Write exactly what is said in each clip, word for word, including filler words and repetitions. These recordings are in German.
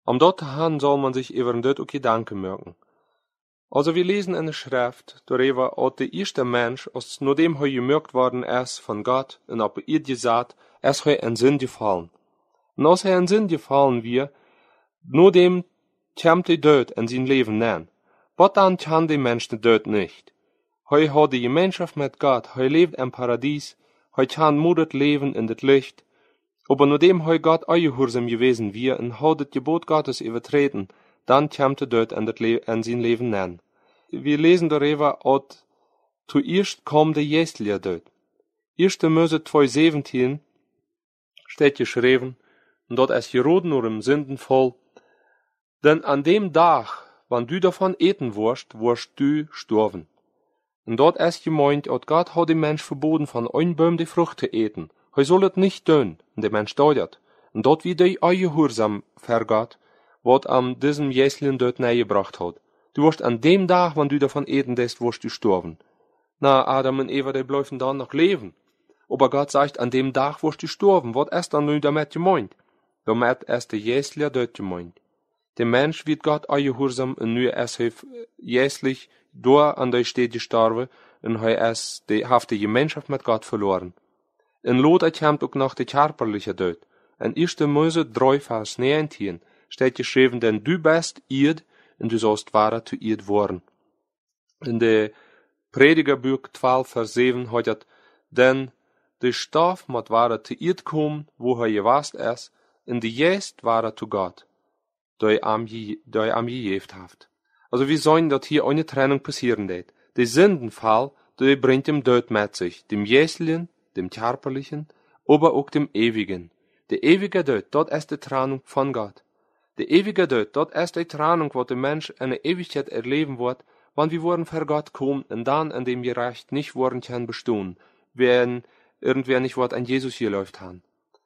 Om dat te gaan soll man sich über das ook Gedanken machen. Also wir lesen in der Schrift, darüber, dass der erste Mensch, als nachdem er gemerkt worden ist von Gott und auf ihr gesagt, ist er in Sinn gefallen. Und als er in Sinn gefallen wird, nachdem kommt der Tod in sein Leben nennen. Aber dann kann der Mensch den Tod nicht. Er hat die Gemeinschaft mit Gott, er lebt im Paradies, er kann mutig leben in das Licht. Aber nachdem er Gott eingehorsam gewesen wird und hat das Gebot Gottes übertreten, dann kommt der Tod in, in sein Leben nennen. Wir lesen darüber, dass zuerst kommt der jästliche Tod. erste Mose zwei siebzehn steht geschrieben, und dort ist geroden nur im Sündenfall, denn an dem Tag, wann du davon eten wirst, wirst du sterben. Und dort ist gemeint, dass Gott hat dem Mensch verboten, von einem Baum die Frucht zu eten. Er soll es nicht tun, und der Mensch deutet. Und dort wird er eingehorsam für Gott, was an diesem jästlichen Tod nähergebracht hat. Du wirst an dem Tag, wann du davon eten lässt, wirst du sterben. Na, Adam und Eva, die bleiben dann noch leben. Aber Gott sagt, an dem Tag wirst du sterben. Was ist dann nun damit gemeint? Damit ist der jästliche Tod gemeint. Der Mensch wird Gott eingehorsam und nu ist er jästlich durch an der Stelle gestorben und er ist die, hat die Gemeinschaft mit Gott verloren. In Lot kommt auch noch der körperliche Tod. In erste Mose drei, Vers neunzehn steht geschrieben, denn du bist Erd und du sollst wahrer zu Erd worden. In der Predigerbuch zwölf, Vers sieben hat es, denn der Stoff muss wahrer zu Erd kommen, wo er gewast ist, und die Geist wahrer zu Gott, da er am gegeft haft. Also wir sollen, dass hier eine Trennung passieren wird. Der Sündenfall, der bringt dem Tod mit sich, dem Jästlichen, dem Körperlichen, aber auch dem Ewigen. Der ewige Tod, dort ist die Trennung von Gott. Der ewige Tod, dort ist die Trennung, wo der Mensch eine Ewigkeit erleben wird, wann wir wurden vor Gott kommen und dann, an dem wir recht nicht worden können bestehen, wenn irgendwer nicht Wort an Jesus hier läuft haben.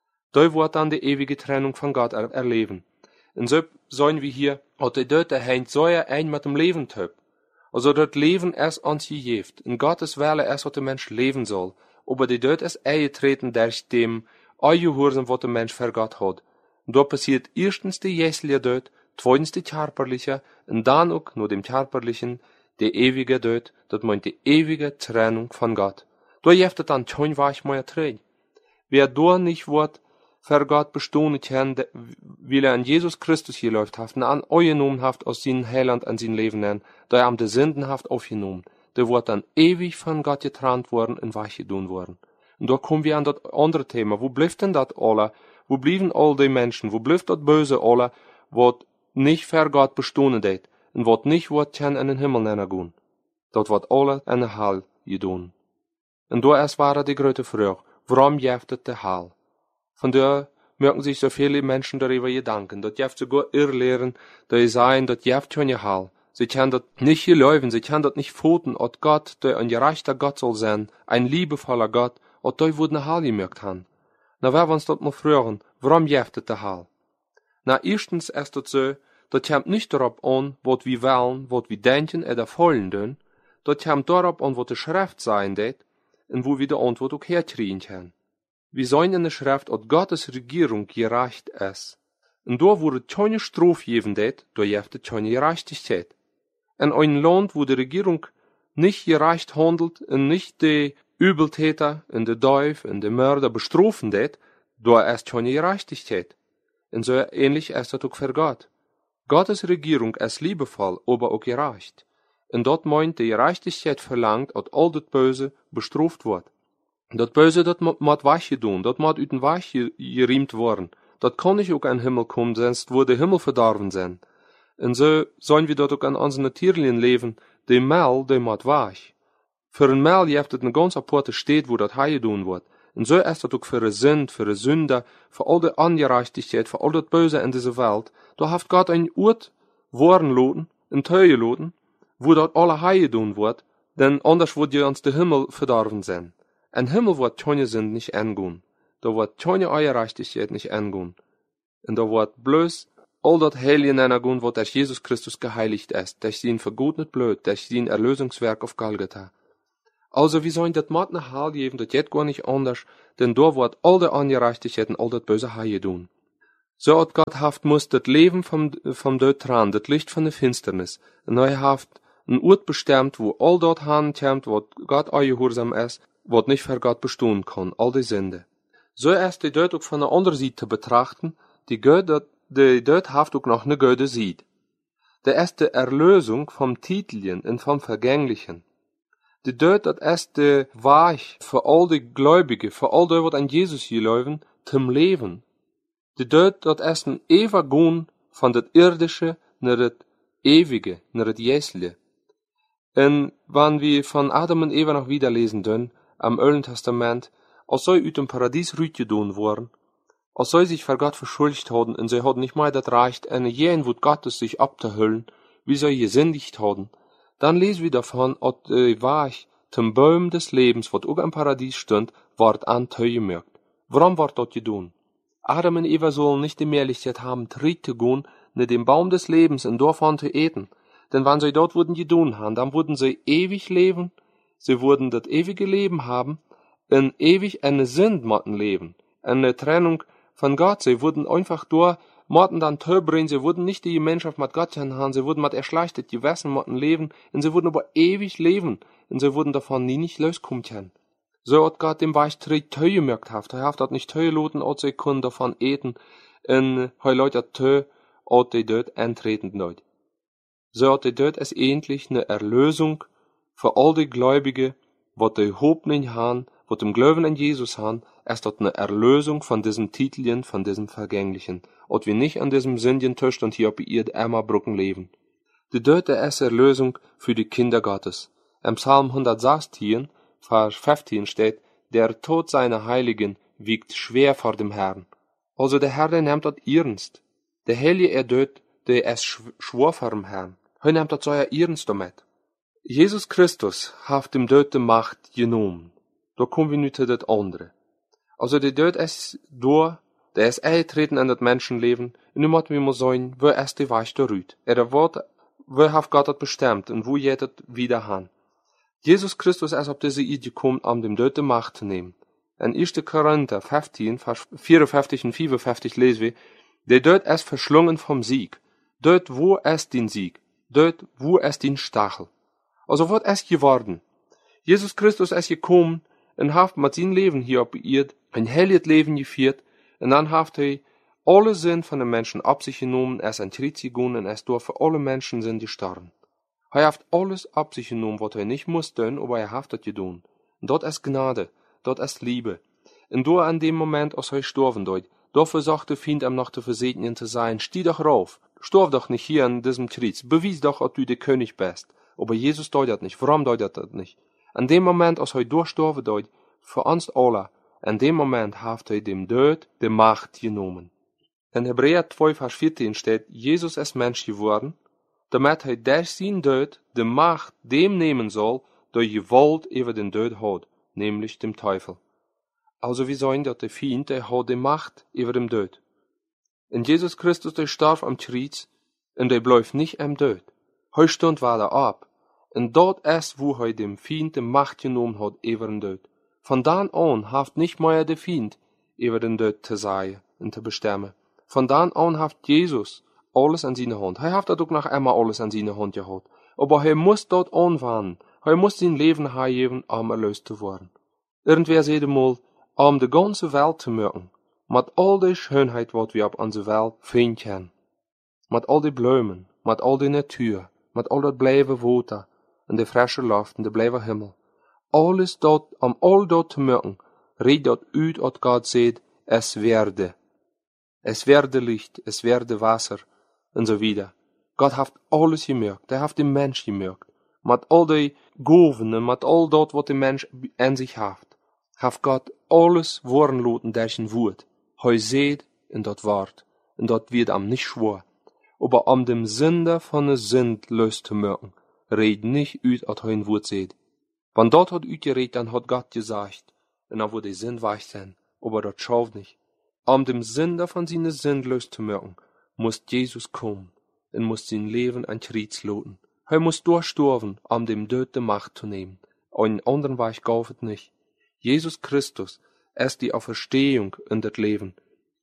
Da wird dann die ewige Trennung von Gott er erleben. Und so sollen wir hier, dass der Tod der hängt so ein mit dem Leben töp. Also das Leben ist uns gegeben. In Gottes Wille ist, dass der Mensch leben soll. Aber der Tod ist eingetreten durch dem Eingehorsam, was der Mensch für Gott hat. Und da passiert erstens der jästliche Tod, zweitens der körperliche, und dann auch nur dem körperlichen, der ewige Tod, das meint die ewige Trennung von Gott. Da jeft es dann schon weich mal trägt. Wer da nicht wird, für Gott bestehen kann, weil er an Jesus Christus hier läuft haft, und an eugenommen haft aus seinem Heiland an sein Leben nennen, da er am der Sündenhaft aufgenommen, der wird dann ewig von Gott getrennt worden und weich gedun worden. Und da kommen wir an das andere Thema. Wo bleibt denn das alle? Wo blieben all die Menschen? Wo bleibt das Böse alle, was nicht für Gott bestehen det und was nicht wird kann in den Himmel nennen gehen? Das wird alle in der Hall gedun. Und da erst war die große Frage, warum jeftet der Hall? Von der mögen sich so viele Menschen darüber gedanken. Das jeft sogar irrlehren, da sie sagen, das jeft schon ihr Hall. Sie können das nicht geläufen, sie können das nicht pfoten, ob Gott, der ein gerechter Gott soll sein, ein liebevoller Gott, ob da wurde eine Hall gemerkt haben. Na, wer uns das mal fragen, warum jeftet der Hall? Na, erstens ist das so, das kommt nicht darauf an, was wir wollen, was wir denken oder wollen tun, das kommt darauf an, was die Schrift sein wird, und wo wir die Antwort auch herkriegen können. Wir sehen in der Schrift, dass Gottes Regierung gerecht ist. Und da wurde keine Strafe geben, da jeftet keine Gerechtigkeit. In einem Land, wo die Regierung nicht gerecht handelt und nicht die Übeltäter und die Dieb und die Mörder bestrafen det, da ist keine Gerechtigkeit. Und so ähnlich ist das auch für Gott. Gottes Regierung ist liebevoll, aber auch gerecht. Und dort meint die Gerechtigkeit verlangt, dass all das Böse bestraft wird. Das Böse, das muss weggedun, das muss uit den Weg geriemt worden. Das kann nicht auch an den Himmel kommen, sonst würde der Himmel verdorben sein. Und so sollen wir dort auch an unserem natürlichen Leben, der Mal, der muss weg. Für ein Mal gibt es eine ganz aparte Stadt, wo das heimgedun wird. Und so ist das auch für eine Sünd, für eine Sünde, für all die Ungerechtigkeit, für all das Böse in dieser Welt. Da hat Gott ein Ort worden loten, ein Teil loten, wo dort alle heimgedun wird, denn anders würde uns der Himmel verdorben sein. Ein Himmel wird keine Sünde nicht angehen. Da wird keine Ungerechtigkeit nicht angehen. Und da wird bloß all das Heilige nennen, was durch Jesus Christus geheiligt ist, durch sein vergotnet Blut, durch sein Erlösungswerk auf Golgatha. Also, wir sollen das Mord nach Hall geben, das geht gar nicht anders, denn da wird all die Ungerechtigkeit und all das Böse heimgedun. So hat Gott haft muss das Leben vom, vom Död dran, das Licht von der Finsternis. Und er haft ein Ort bestimmt, wo all dort hankommt, wo Gott ungehorsam ist, wo nicht für Gott bestehen kann, all die Sünde. So erst die Död auch von der anderen Seite betrachten, die Gott, die Död haft auch noch eine Göde sieht. Der erste Erlösung vom Titelchen und vom Vergänglichen. Die Död, das erste Weich für all die Gläubige, für all die, was an Jesus geläufen, zum Leben. Die Död, das erst ein Evergun von das Irdische nach das Ewige, nach das Jäsliche. Und wenn wir von Adam und Eva noch wieder lesen dürfen, am Alten Testament, als sie aus dem Paradies rütgedun wurden, als sie sich vor Gott verschuldigt haben, und sie hatten nicht mal das Recht, eine jeden Wut Gottes sich abzuhüllen, wie sie gesündigt haben, dann lesen wir davon, dass die Weich zum Baum des Lebens, was auch im Paradies stund, ward antegemerkt. Warum ward das gedun? Adam und Eva sollen nicht die Möglichkeit haben, Tritt zu gehen, ne dem Baum des Lebens und davon zu eten. Denn wenn sie dort würden gedun haben, dann würden sie ewig leben, sie würden das ewige Leben haben, und ewig eine Sündmatten leben, eine Trennung von Gott. Sie würden einfach durch Matten dann töbringen, sie würden nicht die Gemeinschaft mit Gott haben, sie würden mit erschleichtet Gewässern Matten leben, und sie würden aber ewig leben, und sie würden davon nie nicht loskommen können. So hat Gott dem Weich Tritt tö gemerkt haft, er haft hat nicht tö loten, als sie können davon eten, und he Leute tö, als die dort eintreten Leute. So hat die dort es endlich eine Erlösung für all die Gläubige, wat die Hoffnung haben, wat dem Glauben an Jesus haben, erst dort eine Erlösung von diesem Titelchen, von diesem Vergänglichen, und wir nicht an diesem Sündchen töcht und hier auf ihr Emmerbrücken leben. Die dort erste Erlösung für die Kinder Gottes. Im Psalm hundertsechzehn, Vers fünfzehn steht, der Tod seiner Heiligen wiegt schwer vor dem Herrn. Also der Herr, der nimmt das ernst. Der Heilige er dort, der ist schwor vor dem Herrn. Er nimmt das so ernst damit. Jesus Christus hat dem Tod die Macht genommen. Da kommen wir nicht zu das andere. Also der Tod ist da, der ist eingetreten in das Menschenleben, und nun müssen wir mal sagen, wo ist die Weich der Rüt? Er wird, wo hat Gott das bestimmt, und wo geht das wieder hin? Jesus Christus ist auf diese Idee gekommen, um dem Tod die Macht zu nehmen. In erster Korinther fünfzehn, Vers vierundfünfzig und fünfundfünfzig lesen wir, der Tod ist verschlungen vom Sieg. Dort, wo ist den Sieg? Dort, wo ist den Stachel? Also, was ist geworden? Jesus Christus ist gekommen und hat mit seinem Leben hier auf Erde ein heiliges Leben geführt, und dann hat er alle Sinn von den Menschen ab sich genommen, er ist ein Tritt gegangen und er ist durch für alle Menschen sind gestorben. Er hat alles ab sich genommen, was er nicht musste, aber er hat das getan. Und dort ist Gnade, dort ist Liebe. Und dort an dem Moment, als er gestorben dort, dafür sagte der Feind ihm noch zu versegnen zu sein, steh doch rauf, storb doch nicht hier an diesem Tritt, bewies doch, ob du der König bist. Aber Jesus tut das nicht. Warum tut er das nicht? An dem Moment, als er durchstorben dort, für uns alle, an dem Moment hat er dem Tod die Macht genommen. In Hebräer zwei, Vers vierzehn steht, Jesus ist Mensch geworden, damit er durch sein Tod die Macht dem nehmen soll, der Gewalt über den Tod hat, nämlich dem Teufel. Also wir sagen, dass der Feind, der hat die Macht über den Tod. Und Jesus Christus, der starb am Kreuz, und der bleibt nicht am Tod. Heu stund war er ab. Und dort ist, wo er dem Feind die Macht genommen hat über den Tod. Von dann an haft nicht mehr der Feind über den Tod zu sagen und zu bestimmen. Von dann an haft Jesus alles an seine Hand. Er hat auch noch einmal alles an seine Hand gehabt. Aber er muss dort anwenden. Er muss sein Leben hergeben, um erlöst zu werden. Irgendwer sagt mal, um die ganze Welt zu merken, mit all der Schönheit, was wir auf unserer Welt finden können. Mit all die Blumen, mit all die Natur, mit all das blauwe Wasser, und der frische Luft, und der blauwe Himmel. Alles dort, um all dort zu merken, redet dort uit, was Gott sagt, es werde. Es werde Licht, es werde Wasser, und so wieder. Gott hat alles gemerkt, er hat den Mensch gemerkt. Mit all die Gaven, und mit all dort, was der Mensch an sich hat, hat Gott alles worden lassen, durch ein Wort. Heu seht, und dort wart, und dort wird am nicht schwor. Aber um dem Sünder von der Sünd löst zu merken, red nicht uit, als heu ein Wort seht. Wenn dort hat uitgeredet, dann hat Gott gesagt, und dann wurde die Sünd weich sein, aber dort schauft nicht. Um dem Sünder von seiner Sünd löst zu merken, muss Jesus kommen, und muss sein Leben ein Kreuz loten. Er muss durchstorben, um dem Tod die Macht zu nehmen. Einen anderen Weg gab es nicht. Jesus Christus ist die Auferstehung und das Leben.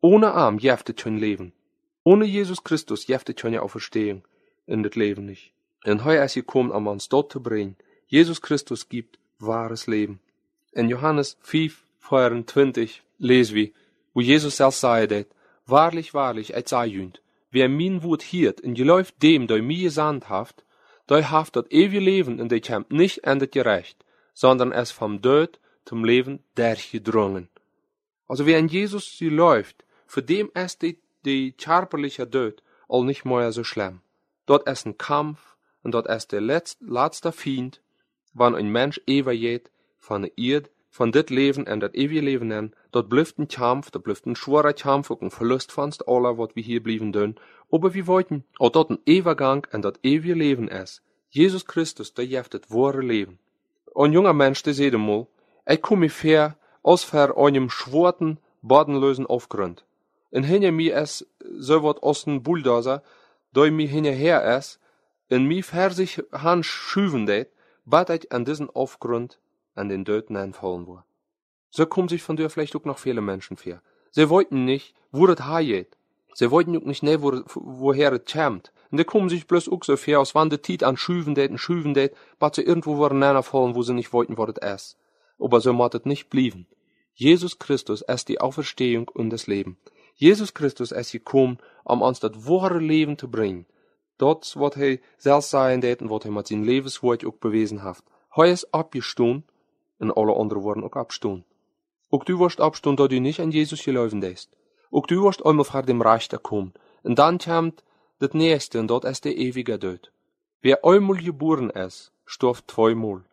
Ohne Arm jeftet kein Leben. Ohne Jesus Christus jeftet keine Auferstehung in das Leben nicht. Und heute ist gekommen, um uns dort zu bringen. Jesus Christus gibt wahres Leben. In Johannes fünf, vierundzwanzig lesen wir, wo Jesus selbst sagt, wahrlich, wahrlich, ich sage jünd, wer mein Wort hiert und geläuft dem, der mir gesandt haft, der haft das ewige Leben und der kämpft nicht an das Gerecht, sondern es vom Tod zum Leben durchgedrungen. Also wer an Jesus läuft, für dem ist die, die körperliche Tod all nicht mehr so schlimm. Dort ist ein Kampf und dort ist der letzte, letzte Feind, wann ein Mensch ewig geht, von der Erde, von dit Leben und das ewige Leben nennen, dort blüft ein Kampf, dort blüft ein schwerer Kampf, auch ein Verlust von aller, was wir hier blieben dürfen. Aber wir wollten, auch dort ein ewiger Gang und das ewige Leben ist. Jesus Christus, der jeft das wahre Leben. Ein junger Mensch, der sieht mal, ich komme fair, als für einem schwarzen, bodenlosen Aufgrund. Und hinter mir ist so was aus ein Bulldozer, der mir hinterher ist, und mir für sich Hand schüven det, bat ich an diesen Aufgrund an den Töten einfallen war. So kommen sich von dir vielleicht auch noch viele Menschen vor. Sie wollten nicht, wo das hergeht. Sie wollten auch nicht ne, wo, woher es kämmt. Und die kommen sich bloß auch so vor, als wann die Tiet an schüven det und schüven det, bat sie irgendwo waren fallen, wo sie nicht wollten, wo das ist. Aber so muss es nicht blieben. Jesus Christus ist die Auferstehung und das Leben. Jesus Christus ist gekommen, um uns das wahre Leben zu bringen. Dort, was er selbst sein det und was er mit seinem Lebenswort auch bewiesen hat. Er ist abgestohlen, und alle anderen waren auch abstohlen. Auch du wirst abstohlen, da du nicht an Jesus gelaufen bist. Auch du wirst einmal vor dem Richter kommen. Und dann kommt das Nächste, und dort ist der ewige Tod. Wer einmal geboren ist, stirbt zweimal.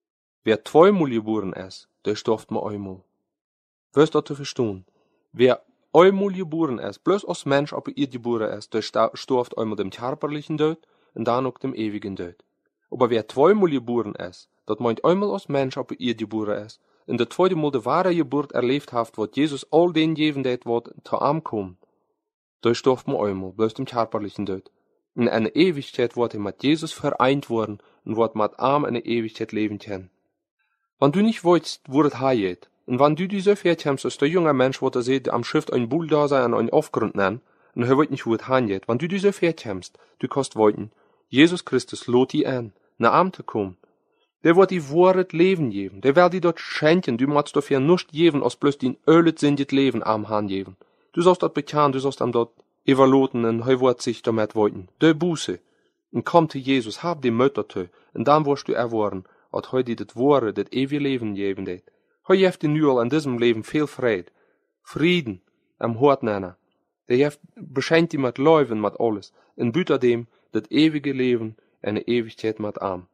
Wer zweimal geboren ist, der stirbt mal einmal. Wirst du zu verstehen? Wer einmal geboren ist, bloß als Mensch, aber ihr geboren ist, der stirbt einmal dem körperlichen Tod und dann auch dem ewigen Tod. Aber wer zweimal geboren ist, das meint einmal als Mensch, aber ihr geboren ist, und der zweite Mal die wahre Geburt erlebt hat, wat Jesus all den geben det, wat zu arm kommen, der stirbt man einmal, bloß dem körperlichen Tod. In einer Ewigkeit wird er mit Jesus vereint worden und wird mit arm eine Ewigkeit leben können. Wenn du nicht weißt, wo das hergeht, und wenn du diese Fährtjämst, als der junge Mensch, wo er sieht, am Schiff ein Bulldozer an einen Aufgrund nennen, und er weiß nicht, wo es hergeht, wenn du diese Fährtjämst, du kannst wollten, Jesus Christus lot die an, nach arm zu kommen. Der wird die wahre Leben geben, der wird die dort schenken, du musst dafür nicht geben, als bloß den ölet sindet Leben am Hand geben. Du sollst dort bekehren, du sollst am dort evaluaten, und er wird sich damit wollten, der Buße. Und komm zu Jesus, hab die Mütter zu, und dann wirst du erwarten, als heute das wahre, das ewige Leben geben det. Heu jeft die nu al in diesem Leben viel Fried, Frieden am Hort nennen. Der jeft beschenkt die mit Leuven, mit alles, und büter dem das ewige Leben eine Ewigkeit mit arm.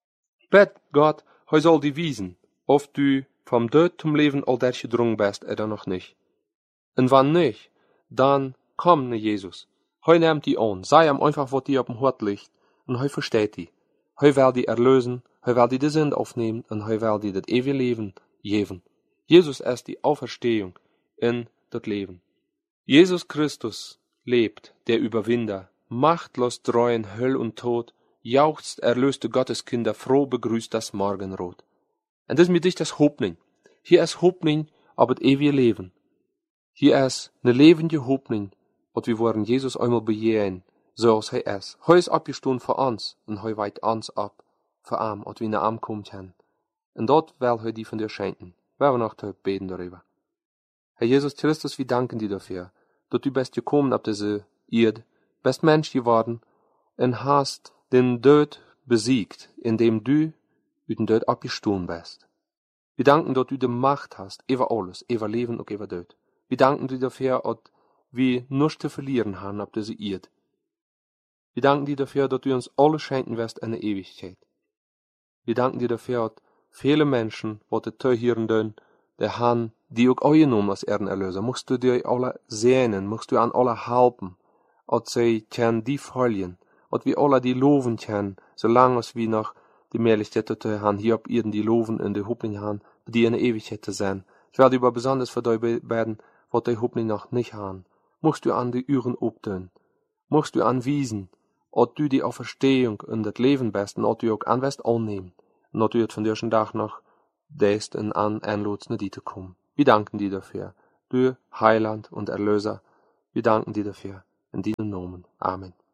Bet Gott, heu soll die wiesen, ob du vom Tod zum Leben all der gedrungen bist oder noch nicht. Und wann nicht, dann komm ne Jesus. Heu nehmt die an, sei ihm einfach, was dir auf dem Hort liegt, und heu versteht die. Heu will die erlösen, heu will die die Sünde aufnehmen, und heu will die das ewige Leben geben. Jesus ist die Auferstehung in das Leben. Jesus Christus lebt, der Überwinder, machtlos dreuen Höll und Tod, jauchzt erlöste Gotteskinder, froh begrüßt das Morgenrot. Und das ist mit dich das Hoffnung. Hier ist Hoffnung, aber das ewige Leben. Hier ist eine lebende Hoffnung, und wir wollen Jesus einmal bejahen, so als er ist. Heu ist abgestoßen für uns, und heu weit uns ab, für arm, und wie ne arm kommt hin. Und dort will heu die von dir schenken. Wir wollen noch beten darüber. Herr Jesus Christus, wir danken dir dafür, dass du bist gekommen auf diese Erde, bist Mensch geworden, und hast den Tod besiegt, indem du mit dem Tod abgestoßen bist. Wir danken, dass du die Macht hast, über alles, über Leben und über Tod. Wir danken dir dafür, dass wir nichts zu verlieren haben auf diese Erde. Wir danken dir dafür, dass du uns alles schenken wirst in der Ewigkeit. Wir danken dir dafür, dass viele Menschen, die das hören dürfen, der haben, die auch angenommen als Erdenerlöser, musst du dir alle sehnen, musst du an alle helfen, dass sie können die folgen, dass wir alle die loben können, solange wir noch die Möglichkeit haben, hier auf Erden die loben und die Hoffnung haben, die in der Ewigkeit zu sein. Ich werde aber besonders für dich beten, was die Hoffnung noch nicht haben. Musst du an die Uhren obtun, musst du anwiesen, dass du die Auferstehung und das Leben bist, und dass du auch anwärst annehmen, und dass du jetzt von dir schon Tag noch deist und an einlotst, nicht zu kommen. Wir danken dir dafür, du Heiland und Erlöser. Wir danken dir dafür. In diesem Namen. Amen.